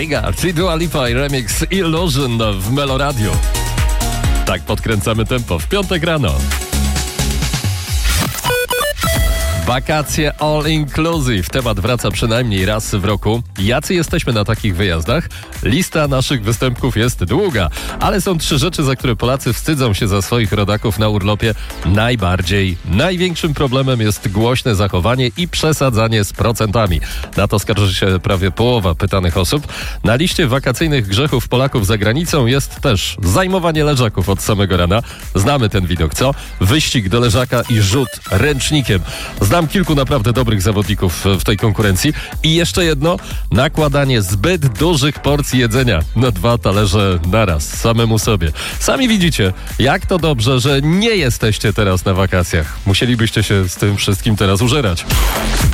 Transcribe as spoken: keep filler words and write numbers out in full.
Rigard i Dua Lipa i remix Illusion w Meloradio. Tak podkręcamy tempo w piątek rano. Wakacje all inclusive. Temat wraca przynajmniej raz w roku. Jacy jesteśmy na takich wyjazdach? Lista naszych występków jest długa, ale są trzy rzeczy, za które Polacy wstydzą się za swoich rodaków na urlopie najbardziej. Największym problemem jest głośne zachowanie i przesadzanie z procentami. Na to skarży się prawie połowa pytanych osób. Na liście wakacyjnych grzechów Polaków za granicą jest też zajmowanie leżaków od samego rana. Znamy ten widok, co? Wyścig do leżaka i rzut ręcznikiem. Znam kilku naprawdę dobrych zawodników w tej konkurencji. I jeszcze jedno, nakładanie zbyt dużych porcji jedzenia na dwa talerze naraz, samemu sobie. Sami widzicie, jak to dobrze, że nie jesteście teraz na wakacjach. Musielibyście się z tym wszystkim teraz użerać.